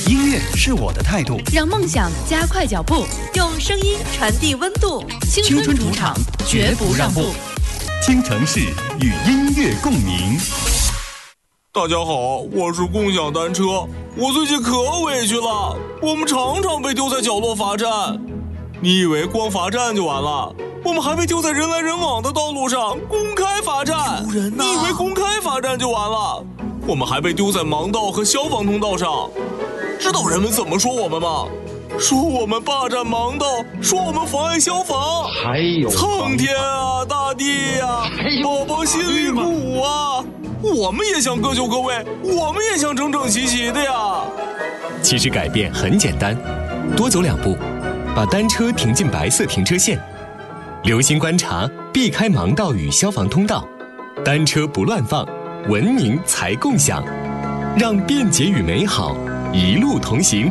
音乐是我的态度， 让梦想加快脚步，用声音传递温度。青春主场，绝不让步。 京城市与音乐共鸣。 大家好，我是共享单车。我最近可委屈了，我们常常被丢在角落罚站。你以为光罚站就完了？我们还被丢在人来人往的道路上，公开罚站。你以为公开罚站就完了？我们还被丢在盲道和消防通道上。知道人们怎么说我们吗？说我们霸占盲道，说我们妨碍消防。 还有苍天啊，大地啊，宝宝心里苦啊！我们也想各就各位，我们也想整整齐齐的呀。 其实改变很简单，多走2步，把单车停进白色停车线，留心观察，避开盲道与消防通道，单车不乱放，文明才共享，让便捷与美好一路同行。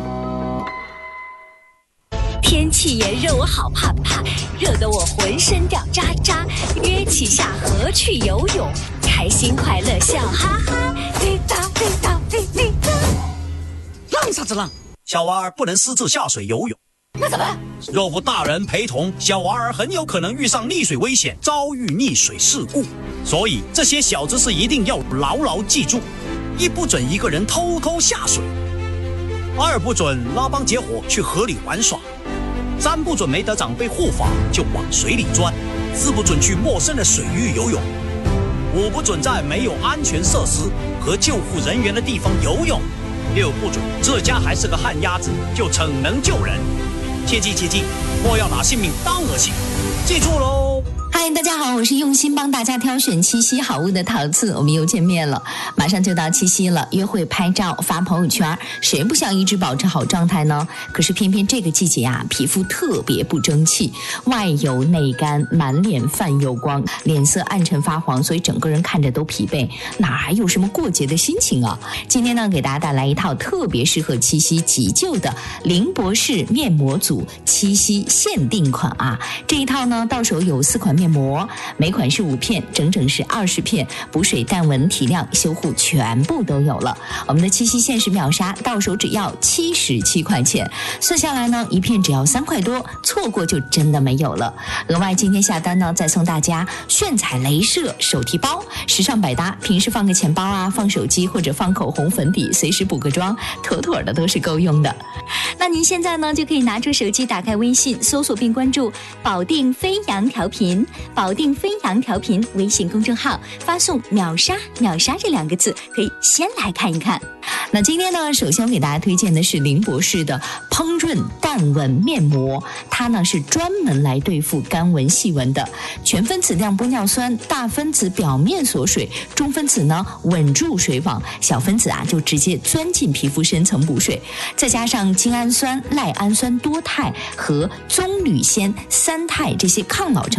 天气炎热，我好怕怕，热得我浑身掉渣渣。约起下河去游泳，开心快乐笑哈哈。滴答滴答滴滴答。 浪啥子浪？小娃儿不能私自下水游泳。 那怎么办？ 若无大人陪同，小娃儿很有可能遇上溺水危险，遭遇溺水事故。所以这些小知识一定要牢牢记住：一不准一个人偷偷下水；2不准拉帮结伙去河里玩耍；3不准没得长辈护法就往水里钻；4不准去陌生的水域游泳；5不准在没有安全设施和救护人员的地方游泳；6不准自家还是个旱鸭子就逞能救人。切记切记，莫要拿性命当儿戏，记住喽！ 嗨，大家好，我是用心帮大家挑选七夕好物的陶瓷，我们又见面了。马上就到七夕了，约会拍照发朋友圈，谁不想一直保持好状态呢？可是偏偏这个季节啊，皮肤特别不争气，外油内干，满脸泛油光，脸色暗沉发黄，所以整个人看着都疲惫，哪还有什么过节的心情啊？今天呢，给大家带来一套特别适合七夕急救的林博士面膜组七夕限定款啊！这一套呢，到手有4款面膜，每款是5片，整整是20片，补水淡纹提亮修护全部都有了。我们的七夕限时秒杀，到手只要77块钱，算下来呢，1片只要3块多，错过就真的没有了。额外今天下单呢，再送大家炫彩镭射手提包，时尚百搭，平时放个钱包啊，放手机或者放口红粉底，随时补个妆，妥妥的都是够用的。那您现在呢，就可以拿出手机，打开微信，搜索并关注保定飞扬调频，保定飞扬调频微信公众号，发送秒杀秒杀这2个字，可以先来看一看。那今天呢，首先我给大家推荐的是林博士的烹润淡纹面膜，它呢是专门来对付干纹细纹的，全分子亮玻尿酸，大分子表面锁水，中分子呢稳住水网，小分子啊就直接钻进皮肤深层补水，再加上精氨酸、赖氨酸多肽和棕榈酰3肽这些抗老成